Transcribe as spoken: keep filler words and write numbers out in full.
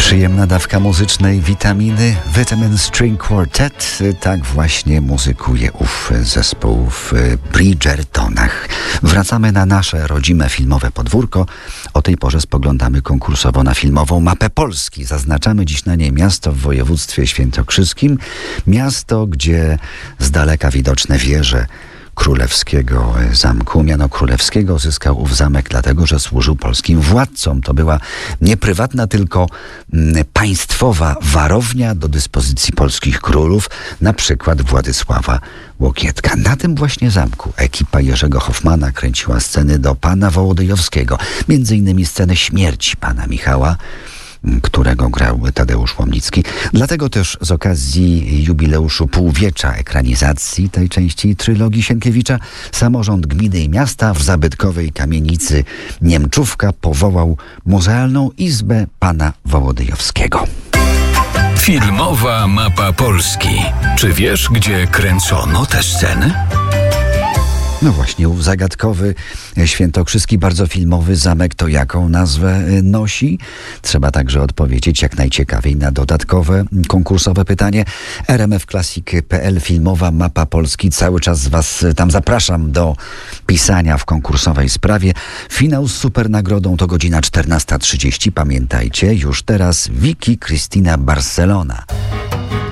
Przyjemna dawka muzycznej witaminy Vitamin String Quartet. Tak właśnie muzykuje ów zespół w Bridgertonach. Wracamy na nasze rodzime filmowe podwórko. O tej porze spoglądamy konkursowo na filmową mapę Polski. Zaznaczamy dziś na niej miasto w województwie świętokrzyskim. Miasto, gdzie z daleka widoczne wieże królewskiego zamku. Miano królewskiego zyskał ów zamek dlatego, że służył polskim władcom. To była nie prywatna, tylko mm, państwowa warownia do dyspozycji polskich królów, na przykład Władysława Łokietka. Na tym właśnie zamku ekipa Jerzego Hoffmana kręciła sceny do Pana Wołodyjowskiego. Między innymi scenę śmierci pana Michała, którego grał Tadeusz Łomnicki. Dlatego też z okazji jubileuszu półwiecza ekranizacji tej części trylogii Sienkiewicza samorząd gminy i miasta w zabytkowej kamienicy Niemczówka powołał Muzealną Izbę Pana Wołodyjowskiego. Filmowa mapa Polski. Czy wiesz, gdzie kręcono te sceny? No właśnie, ów zagadkowy, świętokrzyski, bardzo filmowy zamek to jaką nazwę nosi? Trzeba także odpowiedzieć jak najciekawiej na dodatkowe konkursowe pytanie. R M F Classic kropka P L, filmowa mapa Polski. Cały czas was tam zapraszam do pisania w konkursowej sprawie. Finał z super nagrodą to godzina czternasta trzydzieści. Pamiętajcie, już teraz Vicky Cristina Barcelona.